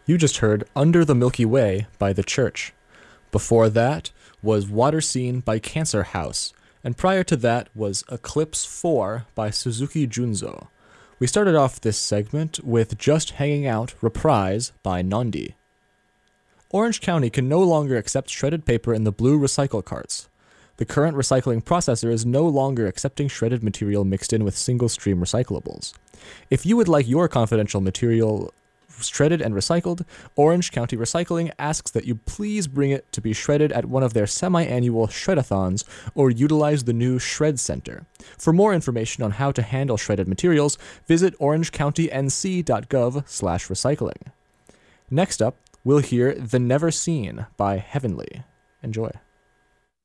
You just heard Under the Milky Way by The Church. Before that was Water Scene by Cancer House. And prior to that was Eclipse 4 by Suzuki Junzo. We started off this segment with Just Hanging Out Reprise by Nondi. Orange County can no longer accept shredded paper in the blue recycle carts. The current recycling processor is no longer accepting shredded material mixed in with single-stream recyclables. If you would like your confidential material shredded and recycled, Orange County Recycling asks that you please bring it to be shredded at one of their semi-annual shredathons or utilize the new Shred Center. For more information on how to handle shredded materials, visit orangecountync.gov/recycling. Next up, we'll hear The Never Seen by Heavenly. Enjoy.